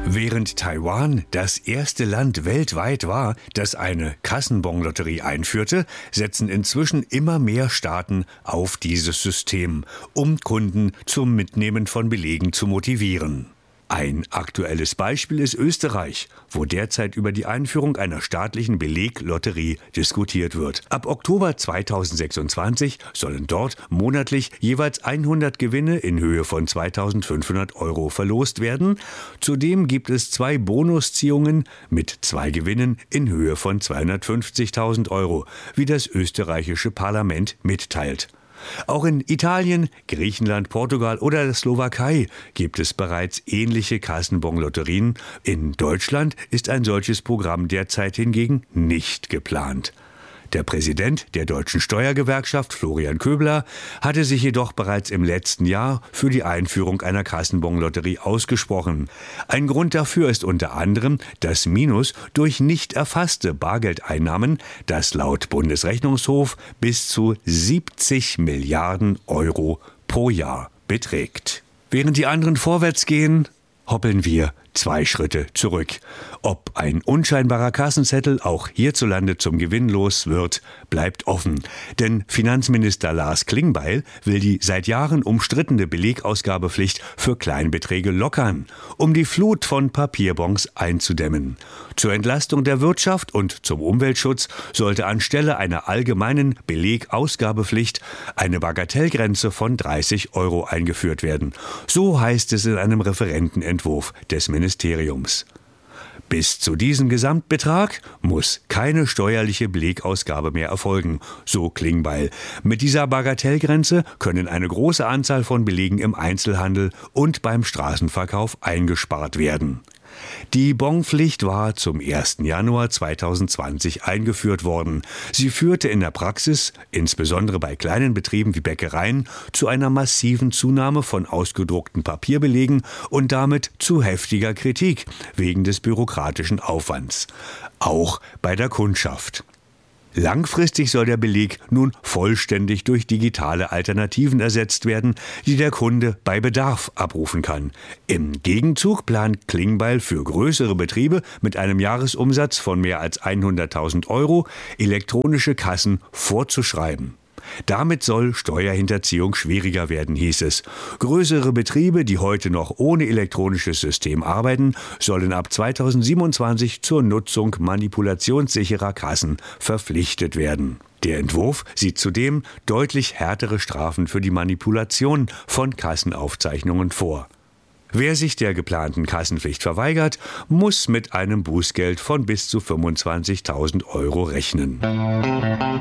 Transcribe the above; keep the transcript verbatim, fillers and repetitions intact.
Während Taiwan das erste Land weltweit war, das eine Kassenbonlotterie einführte, setzen inzwischen immer mehr Staaten auf dieses System, um Kunden zum Mitnehmen von Belegen zu motivieren. Ein aktuelles Beispiel ist Österreich, wo derzeit über die Einführung einer staatlichen Beleglotterie diskutiert wird. Ab Oktober zweitausendsechsundzwanzig sollen dort monatlich jeweils hundert Gewinne in Höhe von zweitausendfünfhundert Euro verlost werden. Zudem gibt es zwei Bonusziehungen mit zwei Gewinnen in Höhe von zweihundertfünfzigtausend Euro, wie das österreichische Parlament mitteilt. Auch in Italien, Griechenland, Portugal oder der Slowakei gibt es bereits ähnliche Kassenbonlotterien. In Deutschland ist ein solches Programm derzeit hingegen nicht geplant. Der Präsident der Deutschen Steuergewerkschaft, Florian Köbler, hatte sich jedoch bereits im letzten Jahr für die Einführung einer Kassenbonlotterie ausgesprochen. Ein Grund dafür ist unter anderem das Minus durch nicht erfasste Bargeldeinnahmen, das laut Bundesrechnungshof bis zu siebzig Milliarden Euro pro Jahr beträgt. Während die anderen vorwärts gehen, hoppeln wir zwei Schritte zurück. Ob ein unscheinbarer Kassenzettel auch hierzulande zum Gewinnlos wird, bleibt offen. Denn Finanzminister Lars Klingbeil will die seit Jahren umstrittene Belegausgabepflicht für Kleinbeträge lockern, um die Flut von Papierbons einzudämmen. Zur Entlastung der Wirtschaft und zum Umweltschutz sollte anstelle einer allgemeinen Belegausgabepflicht eine Bagatellgrenze von dreißig Euro eingeführt werden. So heißt es in einem Referentenentwurf des Ministeriums. Ministeriums. Bis zu diesem Gesamtbetrag muss keine steuerliche Belegausgabe mehr erfolgen, so Klingbeil. Mit dieser Bagatellgrenze können eine große Anzahl von Belegen im Einzelhandel und beim Straßenverkauf eingespart werden. Die Bonpflicht war zum ersten Januar zweitausendzwanzig eingeführt worden. Sie führte in der Praxis, insbesondere bei kleinen Betrieben wie Bäckereien, zu einer massiven Zunahme von ausgedruckten Papierbelegen und damit zu heftiger Kritik wegen des bürokratischen Aufwands. Auch bei der Kundschaft. Langfristig soll der Beleg nun vollständig durch digitale Alternativen ersetzt werden, die der Kunde bei Bedarf abrufen kann. Im Gegenzug plant Klingbeil für größere Betriebe mit einem Jahresumsatz von mehr als hunderttausend Euro elektronische Kassen vorzuschreiben. Damit soll Steuerhinterziehung schwieriger werden, hieß es. Größere Betriebe, die heute noch ohne elektronisches System arbeiten, sollen ab zweitausendsiebenundzwanzig zur Nutzung manipulationssicherer Kassen verpflichtet werden. Der Entwurf sieht zudem deutlich härtere Strafen für die Manipulation von Kassenaufzeichnungen vor. Wer sich der geplanten Kassenpflicht verweigert, muss mit einem Bußgeld von bis zu fünfundzwanzigtausend Euro rechnen.